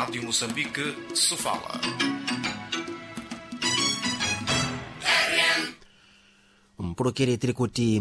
Rádio Moçambique se fala. Mpulokere tiri kuti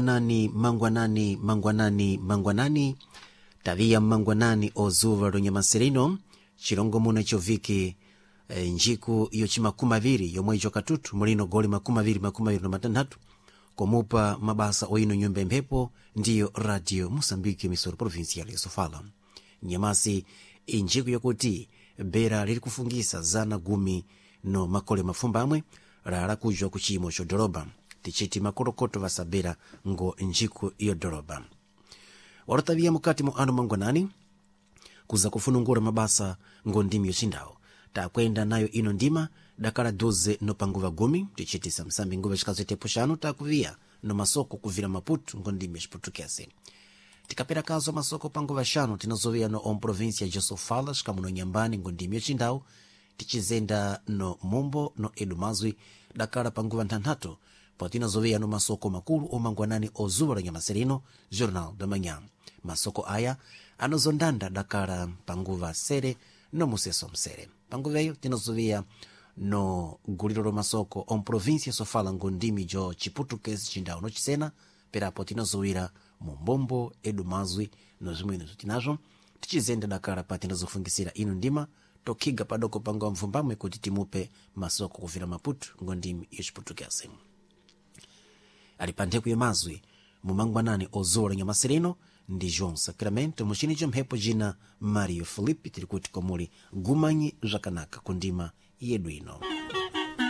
mangwanani taviya mangwanani ozuva lonyamasirino chilongo muno choviki njiku yochimakumi aviri yomwe icho katutu mulino goli makumi aviri na matanthatu komupa mabasa oino nyumba imphepo ndiyo Radio Moçambique misoro provincial yosofala nyamasi injiku yokuti bera liri kufungisa zana gumi no makole mafumba amwe lala kujwa kuchimo chodoroba tichiti makorokoto vasabera ngo njiku iyo doroba warotavia mukati mu ano mangwanani kuza kufunungura mabasa ngo ndimi yochindawo takwenda nayo ino ndima dakala 12 no panguva gumi tichiti samsambi nguva chikazo tepo shanu takuvia no masoko kuvira Maputo ngo ndimi yachiputukese tikapera kazo masoko panguva shanu tinazovia no provincia Josofala shikamuno nyambani ngo ndimi yochindawo tichizenda no Mumbo no Edumazwi dakala panguva ntanthato patinazovia no masoko makulu omangwanani ozuva lonyamasirino Jornal da Manhã masoko aya anozondanda dakala panguva sere no museso msere panguveyo tinazovia no guliro lo masoko provincia sofala ngondimi jo chiputukezi chindawo no chisena perapo tinazowira Mumbombo Edumazwi no zimwene tinazo tichizenda dakala pa tinazofungisira ino ndima tokiga padoko panguva mvumbamwe kuti timupe masoko kuvira Maputo ngondimi yochiputukezi alipantheku yemazwi mumangwanani ozuwa lonyamasirino ndi João Sacramento muchini chomhepo jina Mario Felipe tiri kuti komuli gumanyi zvakanaka kundima yedu ino.